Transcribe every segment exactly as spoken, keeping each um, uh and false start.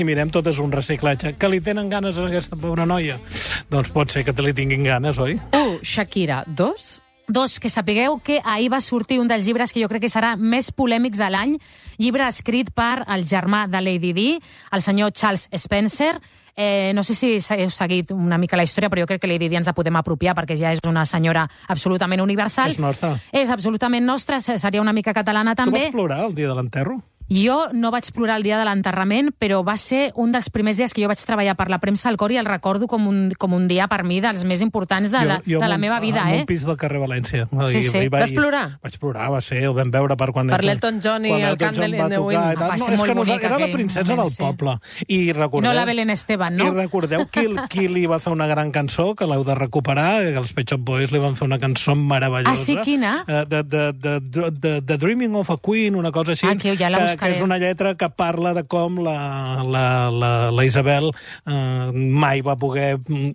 I mirem, tot és un reciclatge. Que li tenen ganes a aquesta pobra noia? Doncs pot ser que te li tinguin ganes, oi? Uh, Shakira. Dos? Dos, que sapigueu que ahir va sortir un dels llibres que jo crec que serà més polèmics de l'any, llibre escrit per el germà de Lady Di, el senyor Charles Spencer. Eh, no sé si heu seguit una mica la història, però jo crec que Lady Di ens la podem apropiar perquè ja és una senyora absolutament universal. És nostra. És absolutament nostra, seria una mica catalana també. Tu vas plorar el dia de l'enterro? Jo no vaig plorar el dia de l'enterrament, però va ser un dels primers dies que jo vaig treballar per la premsa al Cor i el recordo com un, com un dia per mi dels més importants de la, jo, jo de la un, meva vida. En eh? un pis del carrer València. Sí, I, sí. I va, Vas plorar? Vaig plorar, va ser, el vam veure per quan... Per l'Elton John i el Candle in the Wind. No, és que no, era la princesa del poble. I recordeu... No la Belén Esteban, no? I recordeu qui, qui li va fer una gran cançó, que l'heu de recuperar, que els Pet Shop Boys li van fer una cançó meravellosa. Ah, sí, quina? Uh, the, the, the, the, the Dreaming of a Queen, una cosa així, ah, que, ja la que, que és una lletra que parla de com la, la, la, la Isabel eh, mai va poder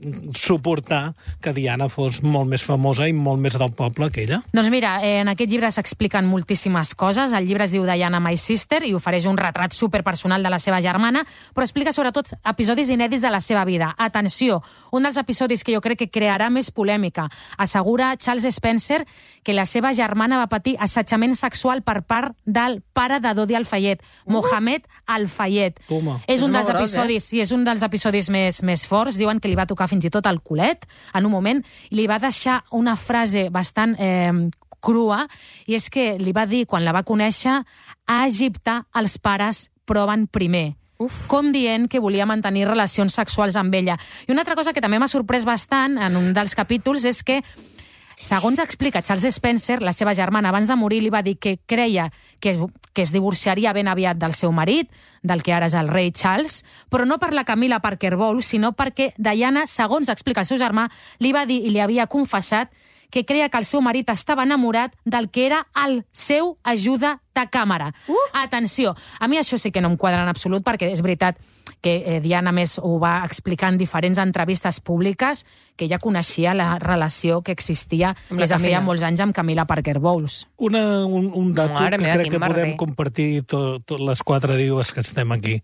suportar que Diana fos molt més famosa i molt més del poble que ella. Doncs mira, eh, en aquest llibre s'expliquen moltíssimes coses. El llibre es diu Diana, My Sister, i ofereix un retrat superpersonal de la seva germana, però explica sobretot episodis inèdits de la seva vida. Atenció, un dels episodis que jo crec que crearà més polèmica. Assegura Charles Spencer que la seva germana va patir assetjament sexual per part del pare de Dodi Al-Fayed, uh! Mohamed Al-Fayed. Toma. És un dels gros, episodis, eh? sí, és un dels episodis més, més forts. Diuen que li va tocar fins i tot el culet en un moment i li va deixar una frase bastant eh, crua, i és que li va dir, quan la va conèixer, a Egipte els pares proven primer. Uf. Com dient que volia mantenir relacions sexuals amb ella. I una altra cosa que també m'ha sorprès bastant en un dels capítols és que, segons explica Charles Spencer, la seva germana abans de morir li va dir que creia que es, que es divorciaria ben aviat del seu marit, del que ara és el rei Charles, però no per la Camilla Parker Bowles, sinó perquè Diana, segons explica el seu germà, li va dir i li havia confessat que creia que el seu marit estava enamorat del que era el seu ajuda de càmera. Uh! Atenció, a mi això sí que no em quadra en absolut, perquè és veritat que eh, Diana més ho va explicar en diferents entrevistes públiques, que ella coneixia la relació que existia des de feia molts anys amb Camilla Parker Bowles. Una, un, un dato Mare que meva, crec que quin podem merder. compartir tot, tot les quatre dies que estem aquí.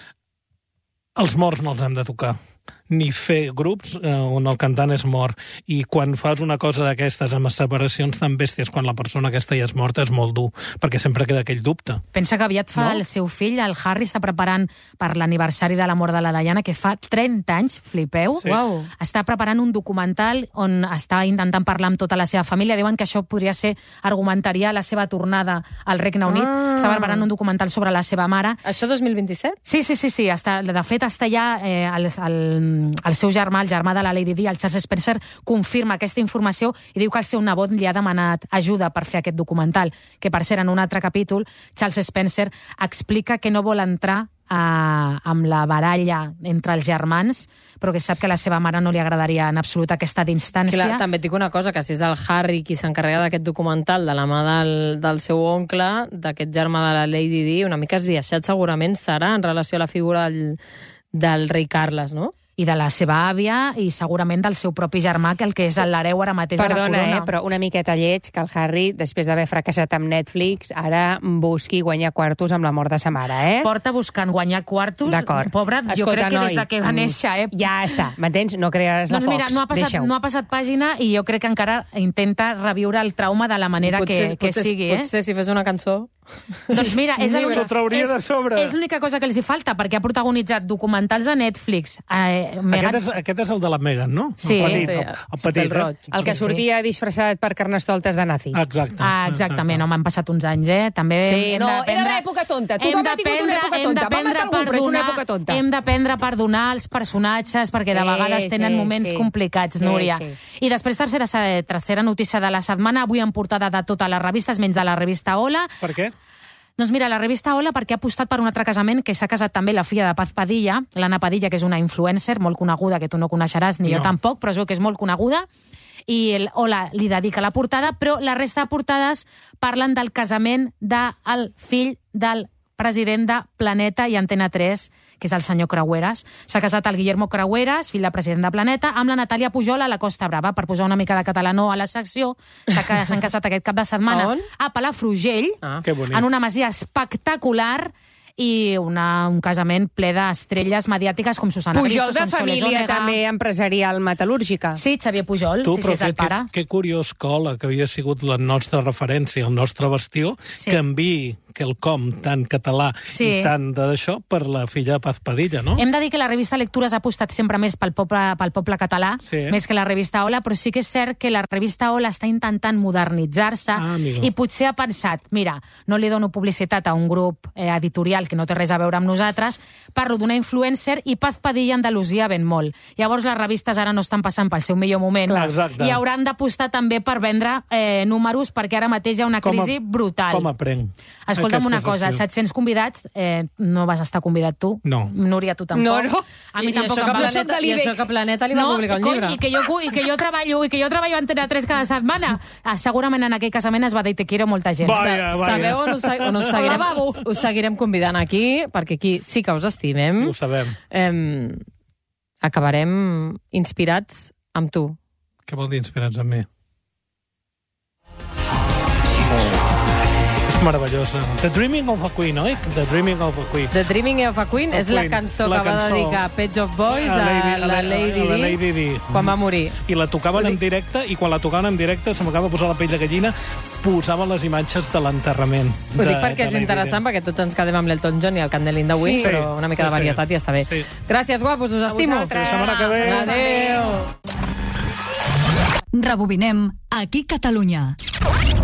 Els morts no els hem de tocar, ni fer grups eh, on el cantant és mort. I quan fas una cosa d'aquestes amb separacions tan bèsties, quan la persona aquesta ja és morta, és molt dur, perquè sempre queda aquell dubte. Pensa que aviat fa No? el seu fill, el Harry, està preparant per l'aniversari de la mort de la Diana, que fa trenta anys, flipeu. Sí. Uau. Està preparant un documental on està intentant parlar amb tota la seva família. Diuen que això podria ser, argumentaria la seva tornada al Regne Unit. Ah. Està preparant un documental sobre la seva mare. Això dos mil vint-i-set? Sí, sí, sí, sí. Està, de fet, està ja eh, el, el, el seu germà, el germà de la Lady Di, el Charles Spencer, confirma aquesta informació i diu que el seu nebot li ha demanat ajuda per fer aquest documental. Que, per cert, en un altre capítol, Charles Spencer explica que no vol entrar a, amb la baralla entre els germans, però que sap que a la seva mare no li agradaria en absolut aquesta distància. Clar, també et dic una cosa, que si és el Harry qui s'encarrega d'aquest documental de la mà del, del seu oncle, d'aquest germà de la Lady Di, una mica esbiaixat segurament serà en relació a la figura del, del rei Carles, no? I de la seva àvia i segurament del seu propi germà, que el que és l'hereu ara mateix Perdona, de la corona. eh, però una miqueta lleig que el Harry, després d'haver fracassat amb Netflix, ara busqui guanyar quartos amb la mort de sa mare, eh? Porta buscant guanyar quartos. D'acord. Pobre, jo Escolta, crec que noi, des de que va mm, néixer, eh? Ja està, m'entens? No crearàs la Doncs Fox, mira, no ha, passat, deixa-ho. no ha passat pàgina i jo crec que encara intenta reviure el trauma de la manera potser, que, que potser, sigui, eh? Potser si fes una cançó... Doncs mira, és Ni l'única- s'ho trauria de és- sobre. És l'única cosa que els hi falta, perquè ha protagonitzat documentals a Netflix. Eh, Aquest és, aquest és el de la Meghan, no? Sí. El petit, Sí, el, el petit, el roig. eh? El que Sí, sí. sortia disfressat per carnestoltes de nazi. Exacte. Ah, exactament, no, m'han passat uns anys, eh? També Sí, hem no, d'aprendre- era l'època tonta. hem Tothom ha tingut d'aprendre- una època hem tonta. Va d'aprendre matar algú, a però és una perdonar- època tonta. Hem d'aprendre a perdonar els personatges, perquè de Sí, vegades tenen sí, moments sí. complicats, Sí, Núria. sí. I després, tercera, tercera notícia de la setmana, avui en portada de totes les revistes, menys de la revista Hola. Per què? Doncs mira, la revista Hola, perquè ha apostat per un altre casament, que s'ha casat també la filla de Paz Padilla, l'Anna Padilla, que és una influencer molt coneguda, que tu no coneixeràs, ni No. jo tampoc, però es veu que és molt coneguda, i el Hola li dedica la portada, però la resta de portades parlen del casament del fill del president de Planeta i Antena tres, que és el senyor Creueras. S'ha casat el Guillermo Creueras, fill de president de Planeta, amb la Natàlia Pujol a la Costa Brava, per posar una mica de catalanó a la secció. S'ha- S'han casat aquest cap de setmana On? a Palafrugell, Ah. Que bonic. en una masia espectacular, i una, un casament ple d'estrelles mediàtiques com Susana Griso, Pujol de Sonsoles família Onega. també empresarial metal·lúrgica. Sí, Xavier Pujol, Tu, sí, sí, però és el que, pare. que, que curiós cola que havia sigut la nostra referència, el nostre bastió, Sí. que enviï quelcom tan català Sí. i tant d'això per la filla de Paz Padilla, no? Hem de dir que la revista Lectures ha apostat sempre més pel poble, pel poble català, Sí. més que la revista Hola, però sí que és cert que la revista Hola està intentant modernitzar-se Ah, amigo. i potser ha pensat, mira, no li dono publicitat a un grup eh, editorial que no té res a veure amb nosaltres, parlo d'una influencer i Paz Padilla a Andalusia ven molt. Llavors les revistes ara no estan passant pel seu millor moment Clar, exacte. i hauran d'apostar també per vendre eh, números perquè ara mateix hi ha una Com a- crisi brutal. Com aprenc? Escolta'm aquesta una cosa, secció? set-cents convidats, eh, no vas estar convidat tu? No. Núria, tu tampoc? No, no. A mi I tampoc això que em va... Planeta, I això que Planeta li va no, publicar un cony, llibre. I que, jo, I que jo treballo i que jo treballo a Antena tres cada setmana. Ah, segurament en aquell casament es va dir te quiero molta gent. Vaya, Sa- vaya. Sabeu on us, on us, seguirem, lavabo. us seguirem convidant aquí, perquè aquí sí que us estimem. Ho sabem. Em, acabarem inspirats amb tu. Què vol dir inspirats en mi? És meravellosa. The Dreaming of a Queen, oi? The Dreaming of a Queen. The Dreaming of a Queen A és la Queen, cançó la que va cançó. dedicar Pet Shop Boys a, A Lady- a la la- Lady, a la Di Lady Di. quan va morir. I la tocaven en directe, i quan la tocaven en directe se m'acaba de posar la pell de gallina, posaven les imatges de l'enterrament. Ho dic perquè és interessant, perquè tots ens quedem amb l'Elton John i el Candelin de Win, Sí. però una mica de Sí, sí. varietat i està bé. Sí. Gràcies, guapos, us estimo. vosaltres. Fins la setmana que ve. Adéu. Rebobinem aquí Catalunya.